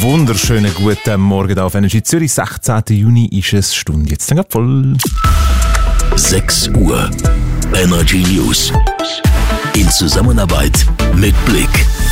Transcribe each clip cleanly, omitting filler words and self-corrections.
Wunderschönen guten Morgen auf Energy Zürich. 16. Juni ist es, Stunde jetzt dann voll. 6 Uhr. Energy News. In Zusammenarbeit mit Blick.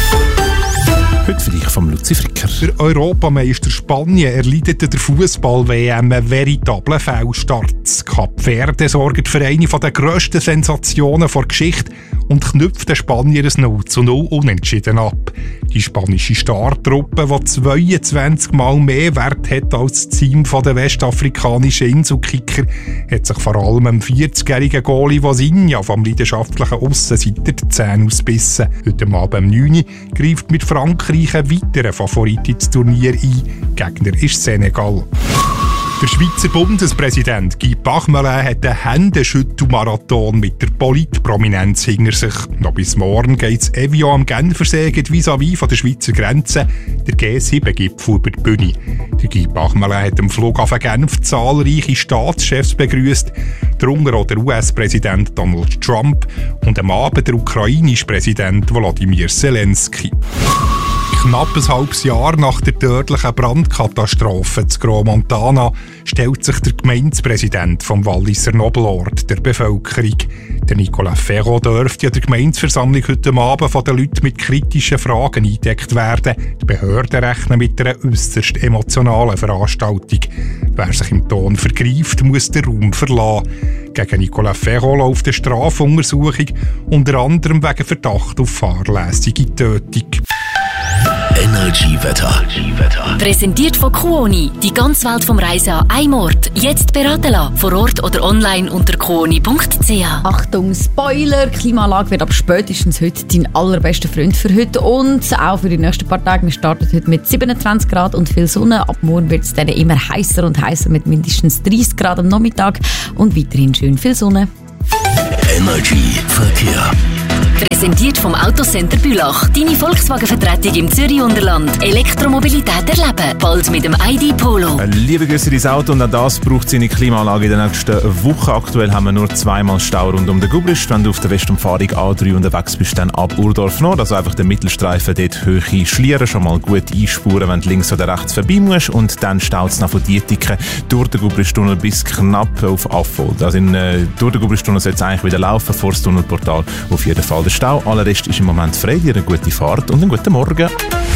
Heute für dich vom Luzi Fricker. Der Europameister Spanien erleidet der Fußball-WM einen veritablen Fehlstart. Kap Verde sorgt für eine der grössten Sensationen der Geschichte und knüpft den Spanier ein 0:0 Unentschieden ab. Die spanische Startruppe, die 22 Mal mehr Wert hat als das Team der westafrikanischen Inselkicker, hat sich vor allem dem 40-jährigen Goalie Vozinha vom leidenschaftlichen Aussenseiter die Zähne ausbissen. Heute Abend um 9 Uhr greift mit Frankreich ein weiterer Favorit ins Turnier ein. Gegner ist Senegal. Der Schweizer Bundespräsident Guy Parmelin hat einen Händeschüttelmarathon mit der Politprominenz hinter sich. Noch bis morgen geht es Evian am Genfersee vis-à-vis von der Schweizer Grenze, der G7-Gipfel über die Bühne. Der Guy Parmelin hat am Flughafen Genf zahlreiche Staatschefs begrüßt, darunter auch der US-Präsident Donald Trump und am Abend der ukrainische Präsident Volodymyr Zelensky. Knapp ein halbes Jahr nach der tödlichen Brandkatastrophe zu Gros Montana stellt sich der Gemeindepräsident vom Walliser Nobelort der Bevölkerung. Der Nicolas Ferro dürfte an der Gemeindeversammlung heute Abend von den Leuten mit kritischen Fragen eingedeckt werden. Die Behörden rechnen mit einer äusserst emotionalen Veranstaltung. Wer sich im Ton vergreift, muss den Raum verlassen. Gegen Nicolas Ferro läuft eine Strafuntersuchung, unter anderem wegen Verdacht auf fahrlässige Tötung. Energy-Wetter. Präsentiert von Kuoni. Die ganze Welt vom Reisen an einem Ort. Jetzt beraten lassen. Vor Ort oder online unter kuoni.ch. Achtung, Spoiler! Die Klimaanlage wird ab spätestens heute dein allerbester Freund für heute und auch für die nächsten paar Tage. Wir starten heute mit 27 Grad und viel Sonne. Ab morgen wird es dann immer heißer und heißer mit mindestens 30 Grad am Nachmittag und weiterhin schön viel Sonne. Energy Verkehr. Präsentiert vom Autocenter Bülach. Deine Volkswagen-Vertretung im Zürich-Unterland. Elektromobilität erleben. Bald mit dem ID Polo. Liebe Grüße dein Auto und auch das braucht seine Klimaanlage in der nächsten Woche. Aktuell haben wir nur 2-mal Stau rund um den Gubrist. Wenn du auf der Westumfahrung A3 unterwegs bist, dann ab Urdorf Nord. Also einfach den Mittelstreifen dort Höhe Schlieren schon mal gut einspuren, wenn du links oder rechts vorbei musst. Und dann staut es nach von Dietiken durch den Gubristtunnel bis knapp auf Affold. Also durch den Gubristtunnel soll es eigentlich wieder laufen, vor das Tunnelportal auf jeden Fall der Stau. Aller Rest ist im Moment frei. Dir eine gute Fahrt und einen guten Morgen.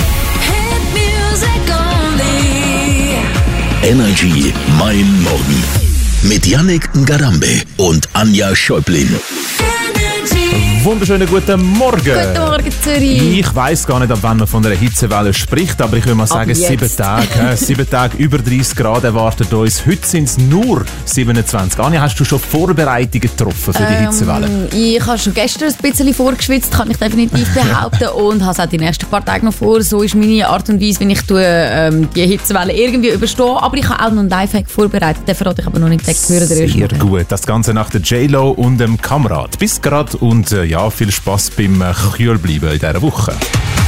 Energy Mein Morgen. Mit Yannick Ngarambe und Anja Schäublin. Wunderschönen guten Morgen. Guten Morgen, Zürich. Ich weiss gar nicht, ab wann man von einer Hitzewelle spricht, aber ich würde mal sagen, 7 Tage. 7 Tage über 30 Grad erwartet uns. Heute sind es nur 27. Anja, hast du schon Vorbereitungen getroffen für die Hitzewelle? Ich habe schon gestern ein bisschen vorgeschwitzt, kann ich definitiv behaupten. Und habe es auch die nächsten paar Tage noch vor. So ist meine Art und Weise, wenn ich die Hitzewelle irgendwie überstehe. Aber ich habe auch noch einen Lifehack vorbereitet. Den verrate ich aber noch nicht. Sehr gut. Das Ganze nach der J-Lo und dem Kamerad. Bis gerade und ja, viel Spass beim Kühlbleiben in dieser Woche.